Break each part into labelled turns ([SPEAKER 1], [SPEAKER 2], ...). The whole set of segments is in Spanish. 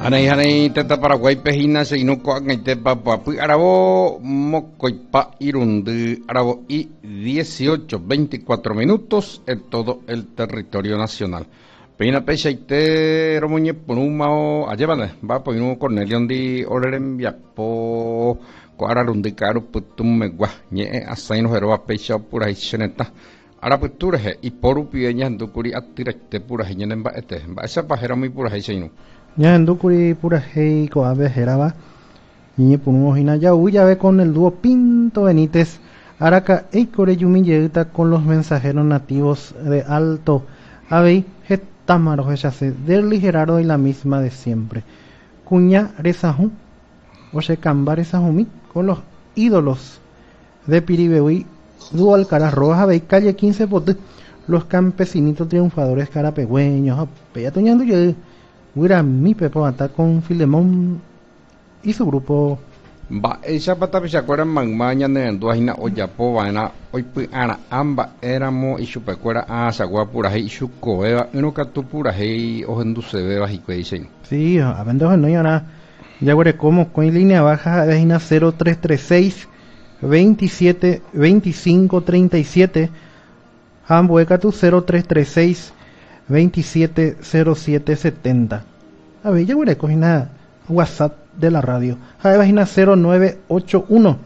[SPEAKER 1] Hanei teta Paraguay pejina se ino ko ngai te papu arabo mocoipa irundu arabo y 18:24 minutos en todo el territorio nacional. Peina pechaite romuñe punumao ayevane va poinu Cornelio ndi oreren viapo ko ararundi karu putum megua nye asaino heroa pecha pura hisheneta ara puturehe y poru pieña ndukuri attirete pura hinyene mbaete esa pajera muy pura hisenu
[SPEAKER 2] ya ndukuri pura hei ko ave heraba niñe punumos hina ya uya ve con el dúo Pinto Benítez Araca Eikore Yumiyeuta con los mensajeros nativos de Alto Avei Tamaro Hechase del ligeraro y la misma de siempre. Cuña Rezaju, Oche Camba Rezajumi, con los ídolos de Piribeui, Dúo Alcaraz Rojas, Abey, calle 15 Pote, los campesinitos triunfadores carapegüeños, Peyatoñando yo, Huira mi Pepo Ata con Filemón y su grupo.
[SPEAKER 1] Va esa pata se acuerdan magmaña de Anduajina Oyapo Vaina hoy pues ana amba éramos y chupecuera a sagua pura hei chucoeva uno catu pura hei ojendu se beba y que dicen
[SPEAKER 2] sí hablando no ya ya huele como con línea baja de Hina 0336 27 25 37 Hambueca tu 0336 27 07 70 a ver ya huele con nada WhatsApp de la radio. Página 0981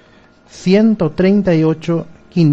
[SPEAKER 2] 138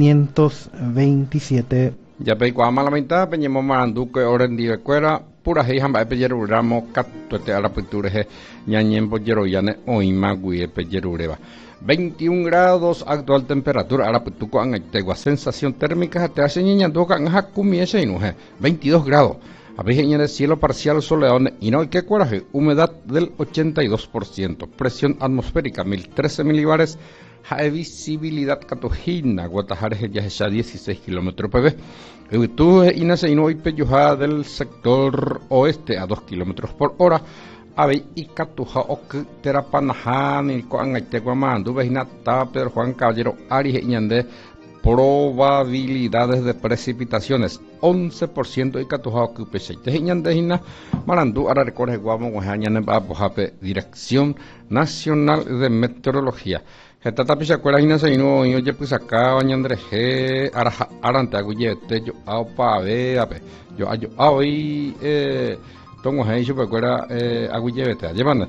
[SPEAKER 2] 527.
[SPEAKER 1] Ya pe cuama la mitad peñemo marandu que oren di cuera pura hei hamba peyeru ramo catuete a la pintura he ñañen poyero yane oima gui peyerureba 21 grados actual temperatura a la pituco an tegua sensación térmica te hace niña doca en hakumi ese inuje 22 grados. Abrigen en el cielo parcial soleado y no hay que coraje, humedad del 82%, presión atmosférica 1013 milibares, visibilidad catojina, Guatajares ya 16 kilómetros pb. Tú inace y no hay peyujada del sector oeste a 2 kilómetros por hora. Ave y catuja o que terapanajan y coan aiteguamandu, vejinata Pedro Juan Caballero, Ari Ñande. Probabilidades de precipitaciones 11% y catujao que peseite hiñandejina marandu ara recorre guamo guajañane babojape Dirección Nacional de Meteorología esta tapicha cuela hina se no yo je pues acá bañandreje arante aguyete yo au pave ape yo ayo hoy tongo hay super cuela aguyete llevan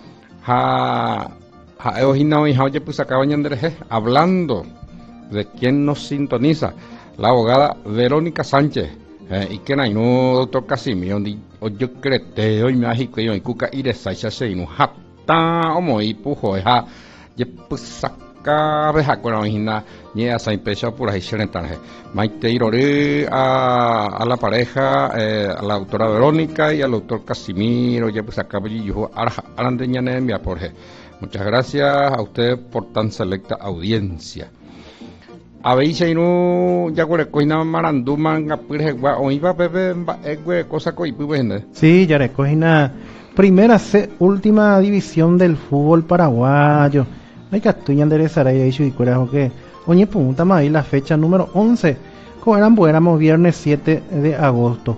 [SPEAKER 1] ha eojina hoy ha je pues acá bañandreje hablando de quien nos sintoniza, la abogada Verónica Sánchez, y que no doctor Casimiro, yo creo y me ajico y cuca y de Sasha se no hata o muy pujo, ya pues saca beja con la origina, ni a Saint Pecha por ahí se rentarje. Maite irore a la pareja, a la doctora Verónica y al doctor Casimiro, ya pues saca bello, arandeñane mi aporje. Muchas gracias a usted por tan selecta audiencia. Habéis no ya coina marandu manga purje gua oiva bebe egwe cosa coi pubende.
[SPEAKER 2] Sí, ya recogina primera C, última división del fútbol paraguayo. Hay que estudiar enderezar ahí y corajo que oye punta más ahí la fecha número 11. Coeran éramos viernes 7 de agosto.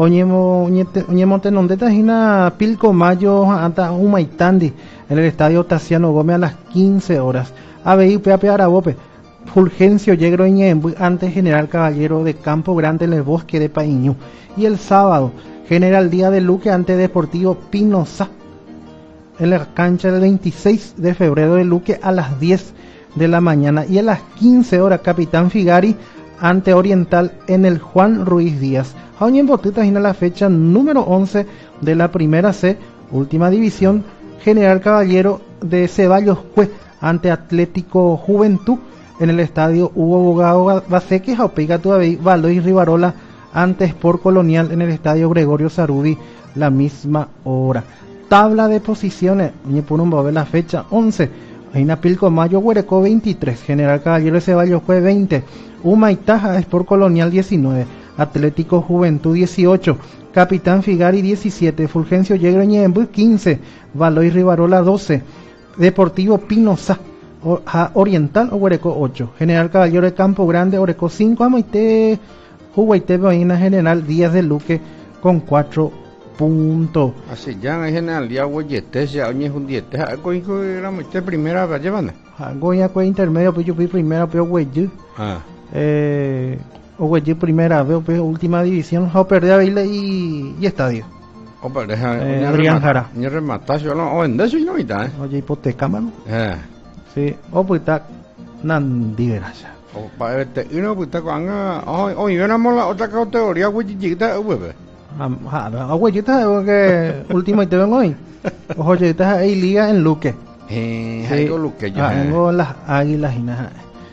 [SPEAKER 2] Oñemo tenonde tajina Pilco Mayo anta Humaitandi en el estadio Taciano Gómez a las 15 horas. Abei Pepe Arabope Fulgencio Yegro Ñembu ante General Caballero de Campo Grande en el bosque de Paíñu. Y el sábado, General Día de Luque ante Deportivo Pinoza en la cancha del 26 de febrero de Luque a las 10 de la mañana. Y a las 15 horas, Capitán Figari ante Oriental en el Juan Ruiz Díaz. Aún en Botita en la fecha número 11 de la primera C, última división, General Caballero de Ceballos Cue ante Atlético Juventud. En el estadio Hugo Bogado Baseque, Jaupeiga Tuabey, Valois Rivarola, antes por Colonial en el estadio Gregorio Sarudi, la misma hora. Tabla de posiciones, Ñepurumbo ve la fecha 11, Pilco Mayo Huereco 23, General Caballero de Ceballos fue 20, Humaitaja Sport Colonial 19, Atlético Juventud 18, Capitán Figari 17, Fulgencio Yegro Ñembu 15, Valois Rivarola 12, Deportivo Pinoza Oriental Oreco 8, General Caballero de Campo Grande Oreco 5, Amoite Huguaite Boina General Díaz de Luque con 4 puntos.
[SPEAKER 1] Así ya en general ya hueyete ya oñe un diete algo hijo era mucha primera vez llevando.
[SPEAKER 2] Algo ya fue intermedio, pues yo fui primera, pero güey. O güey primera vez, pues última división, o perder a Vila y estadio.
[SPEAKER 1] O pero
[SPEAKER 2] Adrián Jara.
[SPEAKER 1] Ni rematar yo no, o en eso y no mitad.
[SPEAKER 2] Oye, hipoteca, mano. Sí, o pues está Nandiveraya.
[SPEAKER 1] O para verte, y no pues está con hoy venamos la otra categoría güey chiquita, güey.
[SPEAKER 2] Güey, que último y te ven hoy. Oye, estás ahí liga en Luque.
[SPEAKER 1] Hay Luque yo.
[SPEAKER 2] Tengo las Águilas y nada.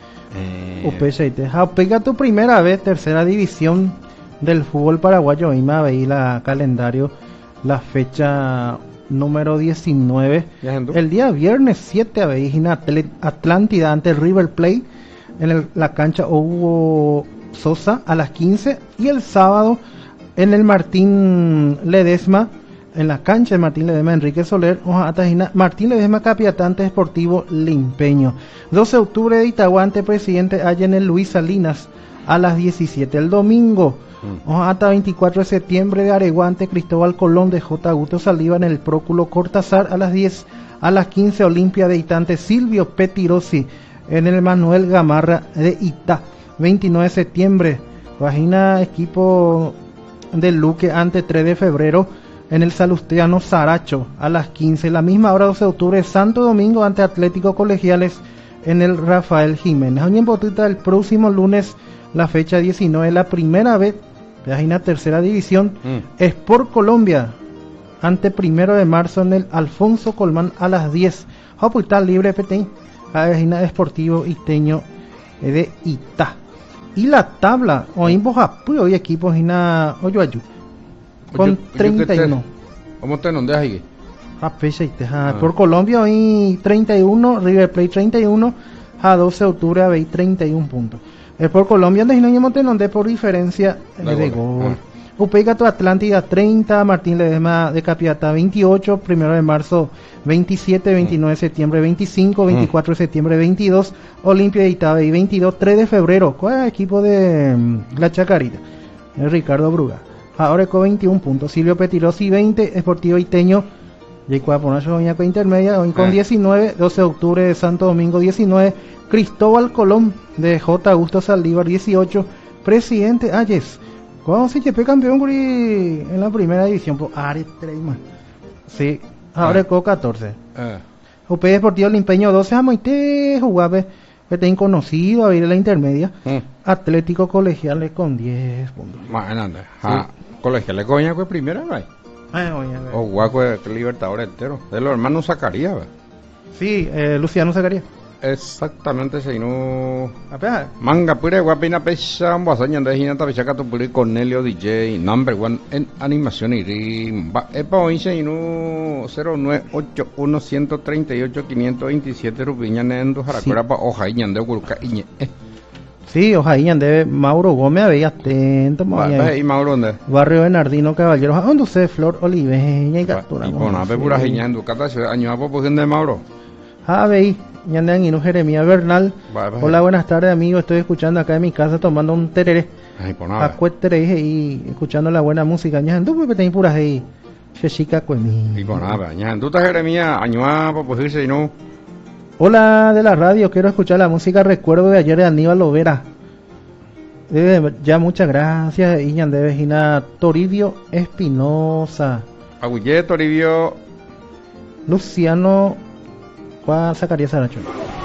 [SPEAKER 2] Pega tu primera vez, tercera división del fútbol paraguayo. Y me veí la calendario, la fecha número 19. El día viernes 7 veis en Atlántida ante River Plate. En la cancha Hugo Sosa a las 15. Y el sábado en el Martín Ledesma, en la cancha de Martín Ledesma, Enrique Soler, Martín Ledesma, Capiatante Deportivo Limpeño. 12 de octubre de Itaguante, presidente Allen Luis Salinas, a las 17. El domingo, hasta 24 de septiembre de Areguante, Cristóbal Colón de J. Augusto Saliva en el Próculo Cortázar, a las 10. A las 15, Olimpia de Itante, Silvio Petirosi en el Manuel Gamarra de Itá. 29 de septiembre, Vagina equipo del Luque ante 3 de febrero en el Salustiano Saracho a las 15. La misma hora, 12 de octubre, Santo Domingo ante Atlético Colegiales en el Rafael Jiménez. Hoy en Botita el próximo lunes, la fecha 19, la primera vez, Vagina tercera división, Sport Colombia ante 1 de marzo en el Alfonso Colmán a las 10. Hospital Libre Petén, Vagina Deportivo Iteño de Itá. Y la tabla, hoy en Bojapu, hoy equipos Hina Oyoayu, con 31.
[SPEAKER 1] ¿Cómo te nombres ahí?
[SPEAKER 2] Por Colombia hoy 31, River Plate 31, a 12 de octubre a 31 puntos. Por Colombia, no hay por diferencia de gol. Upeigato Atlántida 30, Martín Ledesma de Capiatá 28, 1 de marzo 27, 29 de septiembre 25, 24 de septiembre 22, Olimpia de Itabe 22, 3 de febrero, ¿cuál es el equipo de la Chacarita? Ricardo Bruga. Ahora con 21 puntos, Silvio Petirosi 20, Esportivo Iteño, Jacob Ponacho Intermedia, hoy con 19, 12 de octubre de Santo Domingo 19, Cristóbal Colón de J. Augusto Saldívar 18, Presidente Ayes. ¿Cómo se fue campeón en la primera división? Por Ares Treyman. Sí, ahora con 14. UP Deportivo Limpeño 12, Amoite jugaba, este inconocido, a ver la intermedia. Atlético Colegiales con 10 puntos.
[SPEAKER 1] Colegiales coña fue primera, ¿no? O guaco Libertadores entero. De los hermanos Zacarías, ¿verdad?
[SPEAKER 2] Sí, Luciano Zacarías.
[SPEAKER 1] Exactamente, si no manga pure guapina pesa ambasaña de hinata pesa cato pure Cornelio DJ number one en animación y rimba epa hoy se no 0981 138 527 rupiña nendo jaracuera pa hoja ñande gurka iñe.
[SPEAKER 2] Sí, hoja ñande Mauro Gómez había atento
[SPEAKER 1] y Mauro dónde
[SPEAKER 2] Barrio Bernardino Caballero donde se Flor Oliveña y captura
[SPEAKER 1] y bona pe pura ñando cata año apo pues de Mauro
[SPEAKER 2] veis Ñandan y no Jeremías Bernal. Hola, buenas tardes, amigos. Estoy escuchando acá en mi casa tomando un tereré. Tereré y escuchando la buena música. Ñandan, tú puedes tener puras ahí. Chica Cuemí.
[SPEAKER 1] Y por nada, Ñandan, tú estás Jeremías, añoa, pues irse y no.
[SPEAKER 2] Hola de la radio, quiero escuchar la música Recuerdo de ayer de Aníbal Lovera. Ya, muchas gracias. Y Ñandé Vejina Toribio Espinosa.
[SPEAKER 1] Aguillé Toribio.
[SPEAKER 2] Luciano. ¿Cuál sacaría Saracho?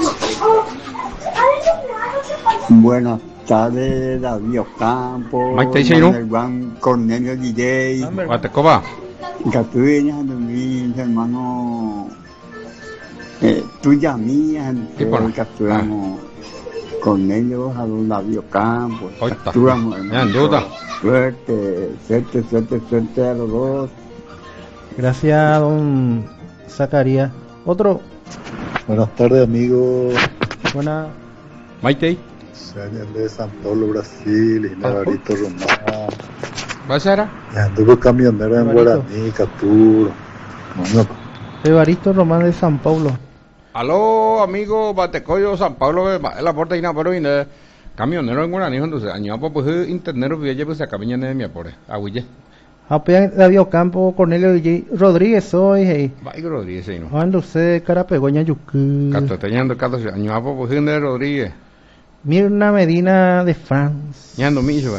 [SPEAKER 3] Buenas tardes, David Ocampo,
[SPEAKER 1] Manuel
[SPEAKER 3] Juan Cornelio DJ,
[SPEAKER 1] Guatecoba,
[SPEAKER 3] Catueña, mis hermanos, tuya mía, capturamos Cornelio, David Ocampo, capturamos hermanos. Suerte a los dos.
[SPEAKER 2] Gracias, don Zacarías. Otro.
[SPEAKER 4] Buenas tardes, amigos.
[SPEAKER 2] Buenas.
[SPEAKER 1] Maite.
[SPEAKER 4] Sañan de San Paulo, Brasil, y Navarito Román.
[SPEAKER 1] ¿Vas a era?
[SPEAKER 4] Anduvo camionero en Guaraní, Capturo.
[SPEAKER 2] Evaristo Román de San Paulo.
[SPEAKER 1] Aló, amigo Batecoyo, San Pablo, la puerta y nada, pero viene camionero en Guaraní, entonces, año pues internet, pues ya pues a caminar de mi apore, aguille.
[SPEAKER 2] Apean David Ocampo, Cornelio Rodríguez soy, hey.
[SPEAKER 1] Vai Rodríguez, no.
[SPEAKER 2] Juan Luce, Carapegoña Yucu.
[SPEAKER 1] Cato teñando cato año apo pues de Rodríguez.
[SPEAKER 2] Mirna Medina de France.
[SPEAKER 1] Ñando mijo.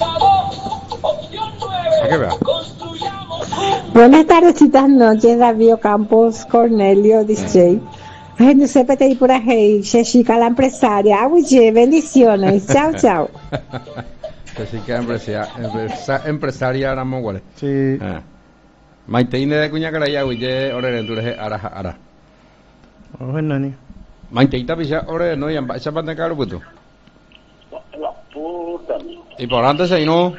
[SPEAKER 1] ¿Qué vea?
[SPEAKER 5] Buenas tardecitas noches, David Campos, Cornelio, DJ. Ay, no sé, pete por ahí, Chica la empresaria. Oye, bendiciones. Chao, chao.
[SPEAKER 1] Chica empresaria era mogole.
[SPEAKER 2] Sí.
[SPEAKER 1] Maiteine de cuña caraya, oye, ore dentro ara.
[SPEAKER 2] Bueno, ni.
[SPEAKER 1] Maiteita pisa ore no yamba esa pante caro puto.
[SPEAKER 6] La puta.
[SPEAKER 1] Y por antes ahí no.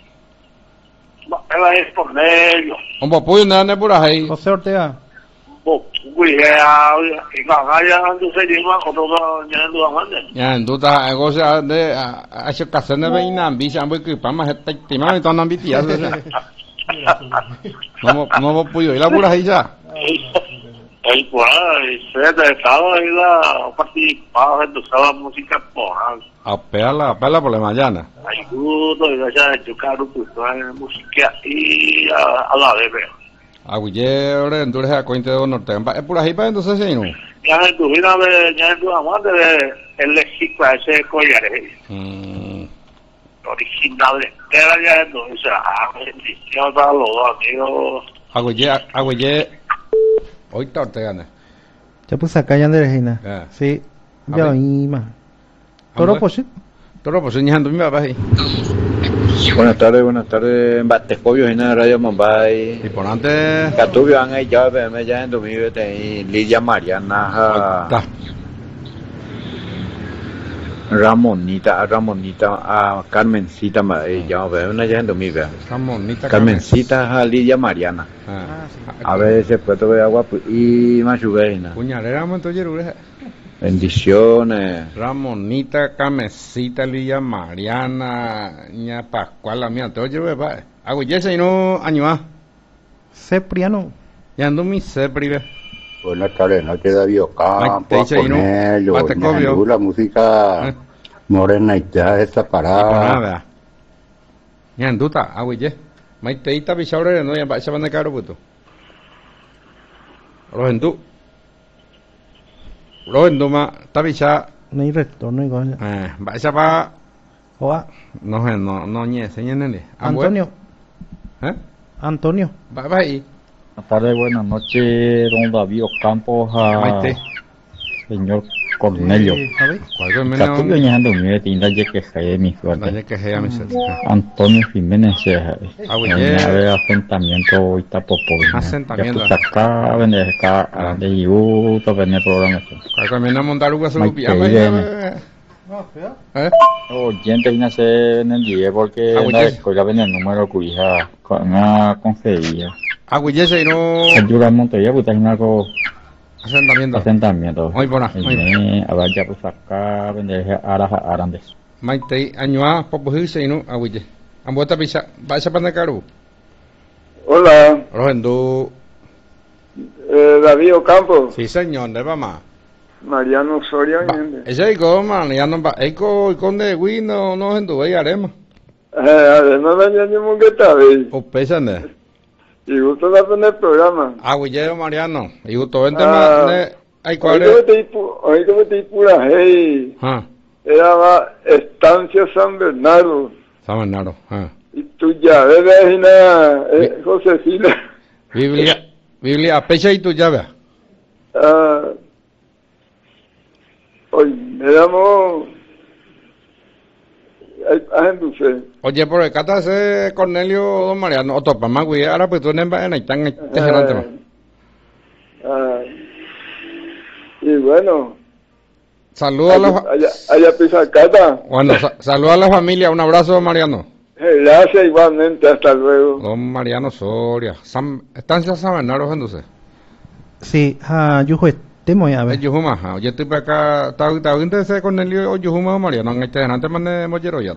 [SPEAKER 6] Ela es Cornelio.
[SPEAKER 1] Un papuyo ande por ahí.
[SPEAKER 2] José Ortega.
[SPEAKER 6] Uy, y cagalla ando se lleva otro ñando amande.
[SPEAKER 1] Ya, enduta negocio de hace casene veina ambisa ambo que pama hetta tima to nan bitia. No papuyo, y la pura ahí ya.
[SPEAKER 6] Ahí pues, se estaba ahí la participaba en la música porra.
[SPEAKER 1] Apela por la mañana.
[SPEAKER 6] Ayudo y ya tocar pues música y a la vez.
[SPEAKER 1] Aguille ore endurece a cointe de norte. Es por ahí para entonces sí no.
[SPEAKER 6] Ya en tu vida ya en tu amante de el léxico ese collares. Original era ya no, o sea, bendición para los amigos.
[SPEAKER 1] Aguille hoy está Ortega.
[SPEAKER 2] Ya pues acá ya de Regina. Sí. Ya misma. Toro pues.
[SPEAKER 1] Toro pues ñando mi papá ahí.
[SPEAKER 7] Buenas tardes, en Batescobio, en la Radio Mumbai.
[SPEAKER 1] Y por antes.
[SPEAKER 7] Catubio, han ahí ya, me ya en 2020, Lidia Mariana, Ramonita, a Carmencita, ya, una ya en 2020. Carmencita, Lidia Mariana. A veces puedo ver agua y más lluvia.
[SPEAKER 1] Puñalera, entonces,
[SPEAKER 7] bendiciones.
[SPEAKER 1] Ramonita, Camecita, Lilla Mariana, Ña Pascual, la mía, te oye, bebé. Hago ya ese no año.
[SPEAKER 2] Cepriano.
[SPEAKER 1] Ya ando mi Cepri, ve.
[SPEAKER 3] Buenas tardes, noche David Ocampo, Cornelio, la música morena y ya esta parada.
[SPEAKER 1] Ya anduta, hago ya. Maiteita pichabre, no, ya va a echar de caro, puto. Los endú. Nduma tabicha
[SPEAKER 2] no hay retorno igual.
[SPEAKER 1] Va esa pa
[SPEAKER 2] Oa.
[SPEAKER 1] No ñe, señene.
[SPEAKER 2] Antonio. Antonio.
[SPEAKER 1] Va ahí.
[SPEAKER 8] Buenas tardes, buenas noches, don David Ocampo, señor Cornelio. Catubio ñando mi tinda ye que se mi suerte. Antonio Jiménez a asentamiento Itapopo.
[SPEAKER 1] Asentamiento.
[SPEAKER 8] Acá vender acá de YouTube vender programa.
[SPEAKER 1] También a montar un gasolupia.
[SPEAKER 8] Oyente nace en el día porque la escuela vende el número cuija con una conseguía.
[SPEAKER 1] Aguillese y no.
[SPEAKER 8] Ayuda a Montevideo, pues hay algo. Asentamiento.
[SPEAKER 1] Muy buena.
[SPEAKER 8] A ver, ya pues acá vender arandes.
[SPEAKER 1] Maite, añoa, popujirse y no, aguille. Han vuelto a pisar. ¿Va a esa pan de caro?
[SPEAKER 9] Hola.
[SPEAKER 1] Rojendo.
[SPEAKER 9] David Ocampo.
[SPEAKER 1] Sí, señor, ¿dónde va más?
[SPEAKER 9] Mariano Soria.
[SPEAKER 1] Ese es como, Mariano, Eco, el conde Wino, no, en tu bella arema.
[SPEAKER 9] Además, mañana que está bien.
[SPEAKER 1] O pesan,
[SPEAKER 9] y gusto de hacer el programa.
[SPEAKER 1] Aguillero Mariano. Y gusto vente más. Hay cuál
[SPEAKER 9] hoy que metí pura hey. Era Estancia San Bernardo.
[SPEAKER 1] San Bernardo.
[SPEAKER 9] Y tu llave vecina Josefina.
[SPEAKER 1] Biblia, pecha y tu llave.
[SPEAKER 9] Hoy me llamo.
[SPEAKER 1] Oye, por el cata ese Cornelio don Mariano, otro para más güey, ahora pues tú en ahí están tejerante.
[SPEAKER 9] Y bueno.
[SPEAKER 1] Saludos a la
[SPEAKER 9] allá pisa cata.
[SPEAKER 1] Bueno, saludos a la familia, un abrazo Mariano.
[SPEAKER 9] Gracias igualmente, hasta luego.
[SPEAKER 1] Don Mariano Soria, estancia San Bernardo, entonces.
[SPEAKER 2] Sí, Yuhuma, a ver.
[SPEAKER 1] Yuhuma, yo estoy para acá, ¿está bien ese Cornelio Yuhuma o Mariano? En este delante mande mollero ya.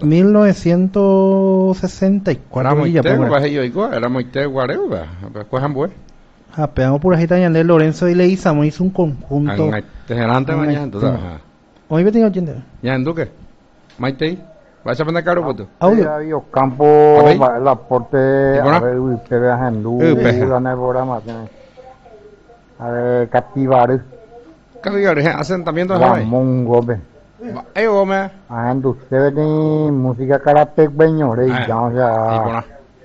[SPEAKER 2] 1964.
[SPEAKER 1] Era Moite Guareo, pues ambue.
[SPEAKER 2] Pegamos por ahí también de Lorenzo y Leizamo hizo un conjunto.
[SPEAKER 1] En este delante mañana, entonces.
[SPEAKER 2] Hoy me tengo oyente.
[SPEAKER 1] ¿Ya en Duque? Maite. Vaya a poner caro, puto.
[SPEAKER 3] Audio campo, el aporte, a ver, ustedes en duda, la programación. A ver, Capivaru.
[SPEAKER 1] Capivaru, asentamiento de
[SPEAKER 3] Ramón Gómez.
[SPEAKER 1] Gómez.
[SPEAKER 3] Ando ustedes ni música karate, señores, ya, o sea.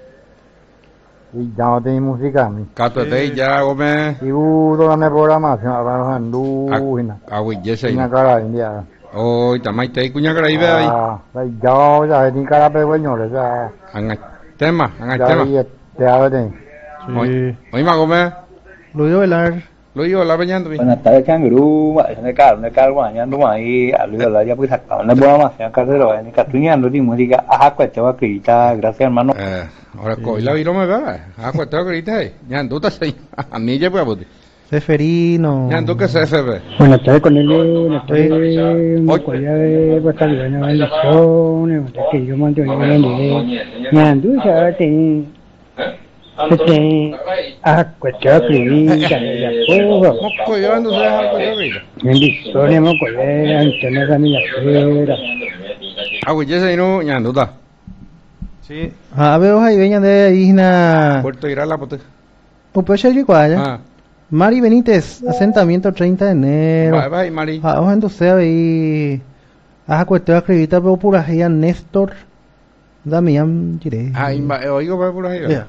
[SPEAKER 3] Y ya no tiene música a mí.
[SPEAKER 1] Cato de ya, Gómez.
[SPEAKER 3] Y toda la programación, ahora en duda.
[SPEAKER 1] Una
[SPEAKER 3] cara india.
[SPEAKER 1] Oh, también te cuña cara ahí ve ahí.
[SPEAKER 3] Ya ni cara señores, ya.
[SPEAKER 1] Anga tema.
[SPEAKER 3] Te abre.
[SPEAKER 1] Hoy más Gómez.
[SPEAKER 2] Luis Velar.
[SPEAKER 1] Bañando.
[SPEAKER 10] Buenas tardes, cangurú. Me cargo bañando ahí. A Luis Velar ya pues acá. Una programación carrero, en Catuñando de música. Ajá, cuesta vaquita. Gracias, hermano.
[SPEAKER 1] Ahora coi la viro me va. Ajá, cuesta vaquita. Ya ando ta sei. A mí ya pues bote.
[SPEAKER 2] Seferino.
[SPEAKER 1] Ya ando que CFB.
[SPEAKER 11] Buenas tardes con él. Buenas tardes. Muy cordial. Buenas tardes. Buenas bendiciones. Que yo mando ya ando ya te. Cuestión clínica,
[SPEAKER 1] moco llevándose a cuestión
[SPEAKER 11] bendiciones, moco Antonio Camila Pera.
[SPEAKER 1] Ya no, ya no da.
[SPEAKER 2] Sí. Veo ahí venían de Isna.
[SPEAKER 1] Puerto Irá la pote.
[SPEAKER 2] Upecha Chicuaya. Mari Benítez, asentamiento 30 de enero.
[SPEAKER 1] Bye, Mari.
[SPEAKER 2] Vamos entonces ahí. Cuestión acredita, pero pura gía Néstor. Damián, diré.
[SPEAKER 1] Oigo, va pura gía.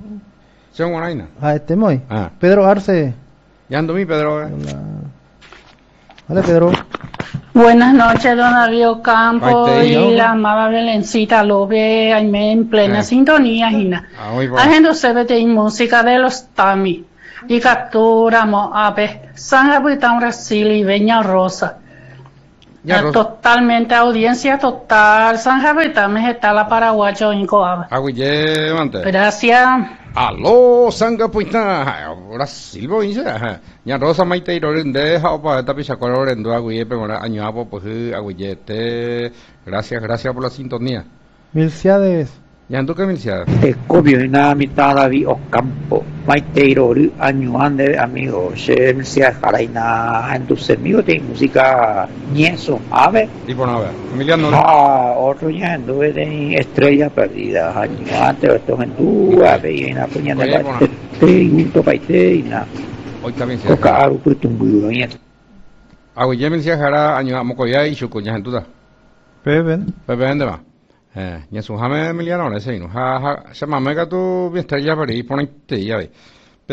[SPEAKER 2] Este muy. Pedro Arce.
[SPEAKER 1] Ya ando mi Pedro.
[SPEAKER 2] Vale, Pedro.
[SPEAKER 12] Buenas noches, don Darío Campos y la amada Belencita Lobe, en plena sintonía, Gina. Haciendo CBT y música de los Tami. Y capturamos a San Gabriel Brasil y Beña Rosa. Totalmente, audiencia total. San Gabriel está la paraguayo en Coaba. Gracias.
[SPEAKER 1] Aló, Sanga Puita, ahora Silvo Insa, ya Rosa Maite y Lorende, Jaupa, Tapisa Colorendo, Aguillepe, año Apo, pues Aguillete, gracias por la sintonía.
[SPEAKER 2] Milciades.
[SPEAKER 1] Ya ando que Milciades.
[SPEAKER 13] Escobio y nada mitad David Ocampo, Maite y Lori, año ande, amigo, se Milciades Jaraina, entonces amigo de música Ñeso, ave.
[SPEAKER 1] Tipo no, Emiliano.
[SPEAKER 13] Otro ya anduve de Estrella Perdida, año antes, esto en tu ave y en la puña de la junto paite y nada.
[SPEAKER 1] Hoy también se
[SPEAKER 13] Coca, pues un budo, y
[SPEAKER 1] Aguille Milciades Jara, año Mocoya y Chucuña en duda.
[SPEAKER 2] Pepe
[SPEAKER 1] ande va. Ya su jame Emiliano le sei no se mamega tu estrella para ir ponerte ya ve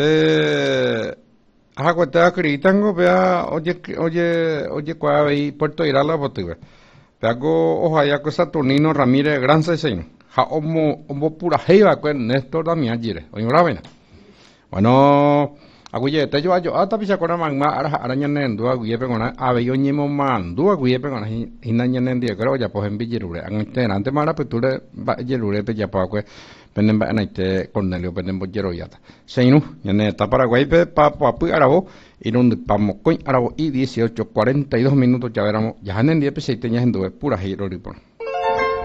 [SPEAKER 1] cuesta critango vea oye cuál ve Puerto Irá la botiga pego ojalá que Saturnino Ramírez gran sei no homo pura jeva con Néstor Damián gire oye la vena bueno aguille te yo tapisa con magma araña nendo aguille pegona abeyo ñemo mandu aguille pegona hinaña nendi creo ya pues en villirure antes mara peture villirure pe ya pa que penden ba naite Cornelio penden bollero yata seinu ñane ta Paraguay pe pa pu arabo y donde pamo coin arabo y 18:42 minutos ya veramos ya nendi pe seiteña endo pura giro ripon